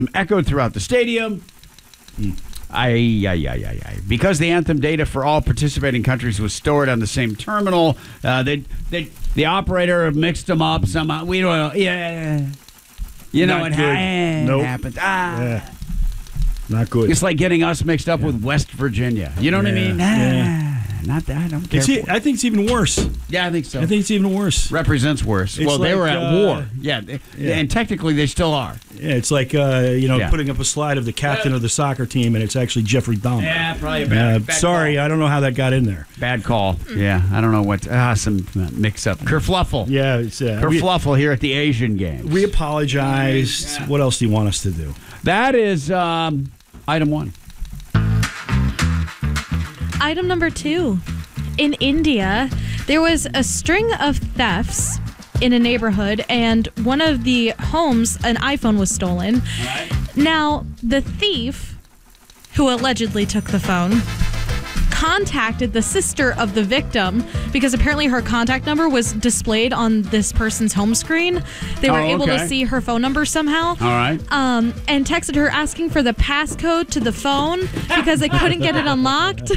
echoed throughout the stadium. Because the anthem data for all participating countries was stored on the same terminal, the operator mixed them up somehow. We don't know. Yeah. You know what happened. Not good. It's like getting us mixed up with West Virginia. You know what I mean? Not that. I don't care. I think it's even worse. Yeah, I think so. I think it's even worse. Represents worse. It's well, they were like, at war. Yeah, and technically they still are. Yeah, it's like putting up a slide of the captain of the soccer team, and it's actually Jeffrey Dahmer. Yeah, probably a bad sorry, call. I don't know how that got in there. Bad call. Yeah, I don't know what. Some mix-up. Kerfluffle. Yeah, it's Kerfluffle here at the Asian Games. We apologized. Yeah. What else do you want us to do? That is item 1. Item number 2. In India, there was a string of thefts in a neighborhood, and one of the homes, an iPhone was stolen. Right. Now, the thief, who allegedly took the phone, contacted the sister of the victim because apparently her contact number was displayed on this person's home screen. They were able to see her phone number somehow. All right. And texted her asking for the passcode to the phone because they couldn't get it unlocked.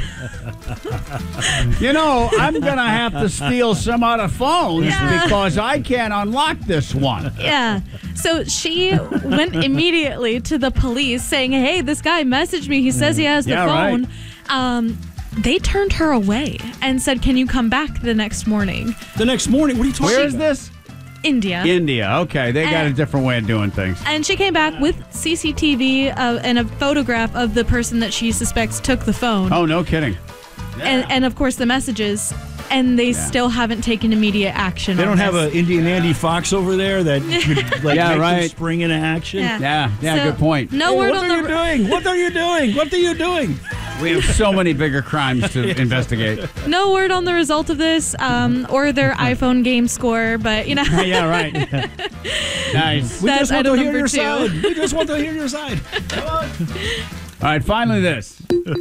I'm going to have to steal some other phones because I can't unlock this one. Yeah. So she went immediately to the police saying, hey, this guy messaged me. He says he has the phone. Right. They turned her away and said, can you come back the next morning? The next morning? What are you talking about? Where is this? India. Okay. They got a different way of doing things. And she came back with CCTV and a photograph of the person that she suspects took the phone. Oh, no kidding. Yeah. And of course, the messages. And they still haven't taken immediate action. They don't have an Indian Andy Fox over there that could make them spring into action? Yeah, so, good point. No word on the... What are you doing? What are you doing? What are you doing? We have so many bigger crimes to investigate. No word on the result of this or their iPhone game score, but Yeah, right. Nice. We just want to hear your 2. side. We just want to hear your side. Come on. All right, finally this.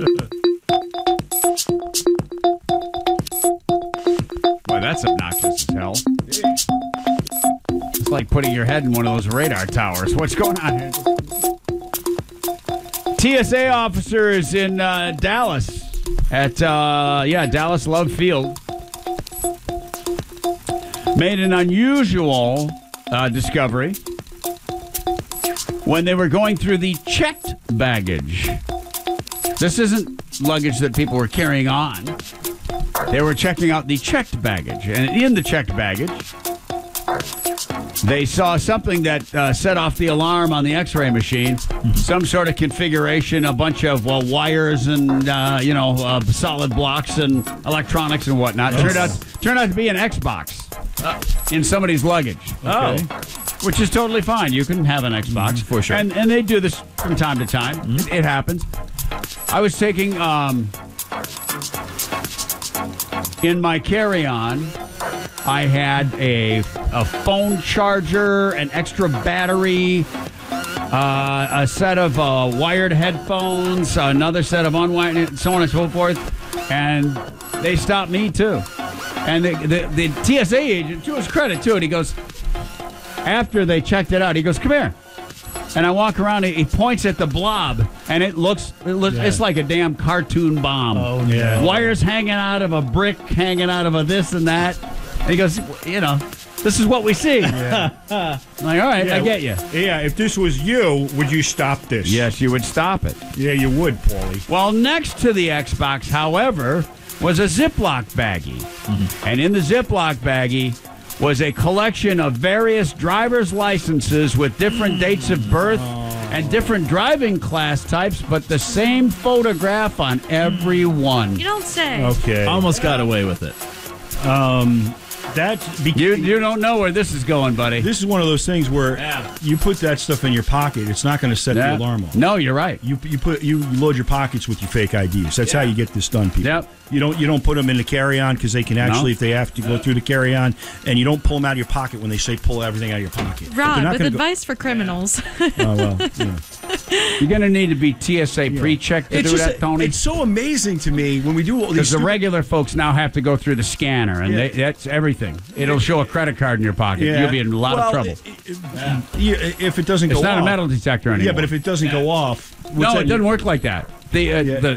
Boy, that's obnoxious as hell. It's like putting your head in one of those radar towers. What's going on here? TSA officers in Dallas at Dallas Love Field made an unusual discovery when they were going through the checked baggage. This isn't luggage that people were carrying on. They were checking out the checked baggage, and in the checked baggage, they saw something that set off the alarm on the X-ray machine. Some sort of configuration, a bunch of wires and solid blocks and electronics and whatnot. Turned out to be an Xbox in somebody's luggage. Okay. Which is totally fine. You can have an Xbox for sure, and they do this from time to time. It happens. I was taking in my carry-on. I had a phone charger, an extra battery, a set of wired headphones, another set of unwired, so on and so forth. And they stopped me, too. And the TSA agent, to his credit, too, and he goes, after they checked it out, he goes, come here. And I walk around, he points at the blob, and it's like a damn cartoon bomb. Oh, yeah. Wires hanging out of a brick, hanging out of a this and that. And he goes, this is what we see. Yeah. I'm like, all right, I get you. Yeah, if this was you, would you stop this? Yes, you would stop it. Yeah, you would, Paulie. Well, next to the Xbox, however, was a Ziploc baggie. Mm-hmm. And in the Ziploc baggie was a collection of various driver's licenses with different dates of birth and different driving class types, but the same photograph on every one. You don't say. Okay. Almost got away with it. You don't know where this is going, buddy. This is one of those things where you put that stuff in your pocket, it's not going to set the alarm off. No, you're right. You load your pockets with your fake IDs. That's how you get this done, people. Yep. You don't put them in the carry-on because they can actually, if they have to go through the carry-on, and you don't pull them out of your pocket when they say pull everything out of your pocket. Rod, with advice for criminals. Oh, well, You're going to need to be TSA pre-checked to do that, Tony. It's so amazing to me when we do all these. Because the regular folks now have to go through the scanner, and that's everything. It'll show a credit card in your pocket. Yeah. You'll be in a lot of trouble. If it doesn't go off. It's not a metal detector anymore. Yeah, but if it doesn't go off. No, it doesn't work like that. They're not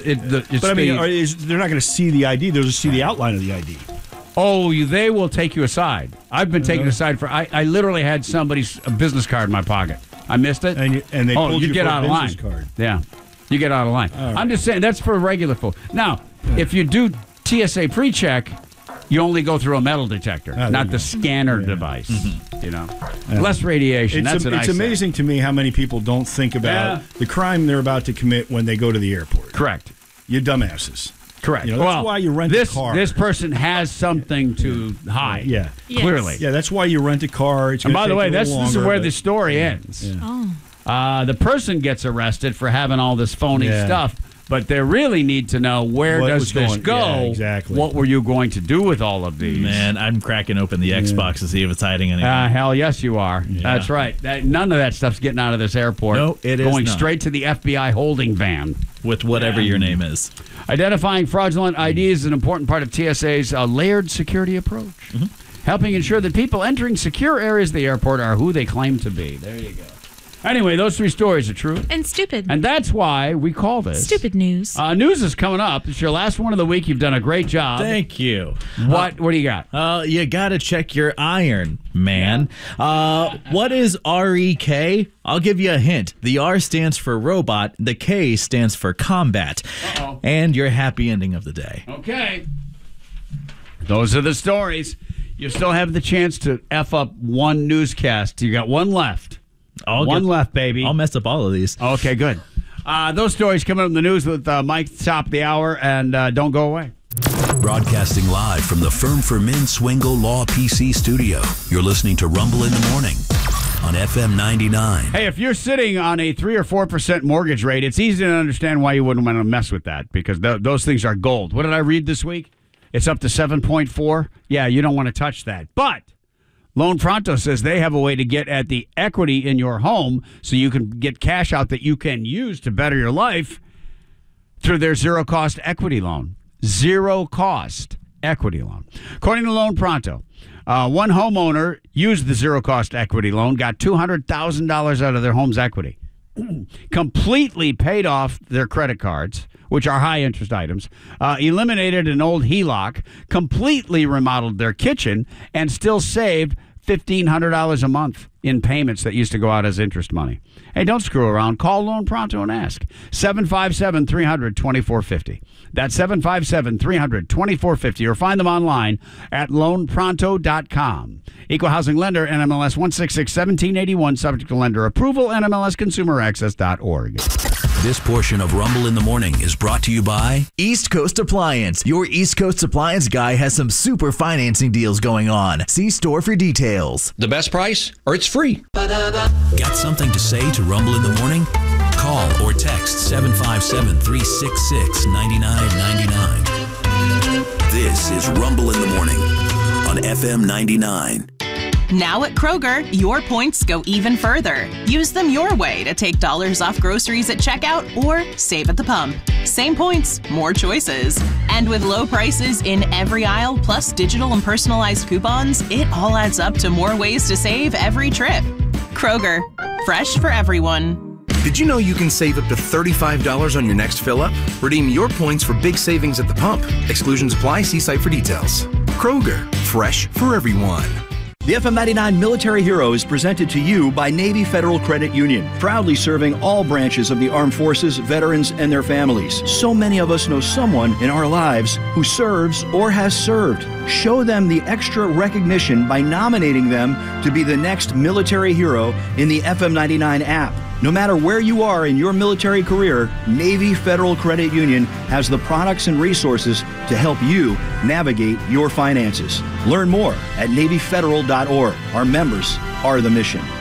going to see the ID. They'll just see the outline of the ID. Oh, they will take you aside. I've been taken aside for. I literally had somebody's business card in my pocket. I missed it. And they pulled you get for out a of line. business card. Yeah, you get out of line. Right. I'm just saying that's for regular folks. Now, if you do TSA pre-check, you only go through a metal detector, not the scanner device. Mm-hmm. Less radiation. It's amazing to me how many people don't think about the crime they're about to commit when they go to the airport. Correct. You dumbasses. Correct. That's why you rent a car. This person has something to hide. Yeah. Yes. Clearly. Yeah, that's why you rent a car. And by the way, this is where the story ends. Yeah. Oh. The person gets arrested for having all this phony stuff, but they really need to know where does this go? Yeah, exactly. What were you going to do with all of these? Man, I'm cracking open the Xbox to see if it's hiding anything. Hell yes, you are. Yeah. That's right. None of that stuff's getting out of this airport. No, it is going not. straight to the FBI holding van. With whatever your name is. Identifying fraudulent IDs is an important part of TSA's layered security approach, helping ensure that people entering secure areas of the airport are who they claim to be. There you go. Anyway, those three stories are true. And stupid. And that's why we call this Stupid news. News is coming up. It's your last one of the week. You've done a great job. Thank you. What do you got? You got to check your iron, man. What is REK? I'll give you a hint. The R stands for robot. The K stands for combat. Uh-oh. And your happy ending of the day. Okay. Those are the stories. You still have the chance to F up one newscast. You got one left. One left, baby. I'll mess up all of these. Okay, good. Those stories coming up in the news with Mike top of the hour, and don't go away. Broadcasting live from the Firm for Men Swingle Law PC studio. You're listening to Rumble in the Morning on FM 99. Hey, if you're sitting on a 3 or 4% mortgage rate, it's easy to understand why you wouldn't want to mess with that, because those things are gold. What did I read this week? It's up to 7.4. Yeah, you don't want to touch that. But Loan Pronto says they have a way to get at the equity in your home so you can get cash out that you can use to better your life through their zero-cost equity loan. Zero-cost equity loan. According to Loan Pronto, one homeowner used the zero-cost equity loan, got $200,000 out of their home's equity, completely paid off their credit cards, which are high-interest items, eliminated an old HELOC, completely remodeled their kitchen, and still saved $1,500 a month in payments that used to go out as interest money. Hey, don't screw around. Call Loan Pronto and ask. 757-300-2450. That's 757-300-2450. Or find them online at loanpronto.com. Equal housing lender, NMLS 166-1781. Subject to lender approval, NMLSconsumeraccess.org. This portion of Rumble in the Morning is brought to you by East Coast Appliance. Your East Coast Appliance guy has some super financing deals going on. See store for details. The best price, or it's free. Got something to say to Rumble in the Morning? Call or text 757-366-9999. This is Rumble in the Morning on FM 99. Now at Kroger, your points go even further. Use them your way to take dollars off groceries at checkout or save at the pump. Same points, more choices. And with low prices in every aisle, plus digital and personalized coupons, it all adds up to more ways to save every trip. Kroger, fresh for everyone. Did you know you can save up to $35 on your next fill-up? Redeem your points for big savings at the pump. Exclusions apply. See site for details. Kroger, fresh for everyone. The FM 99 Military Hero is presented to you by Navy Federal Credit Union, proudly serving all branches of the armed forces, veterans, and their families. So many of us know someone in our lives who serves or has served. Show them the extra recognition by nominating them to be the next military hero in the FM 99 app. No matter where you are in your military career, Navy Federal Credit Union has the products and resources to help you navigate your finances. Learn more at NavyFederal.org. Our members are the mission.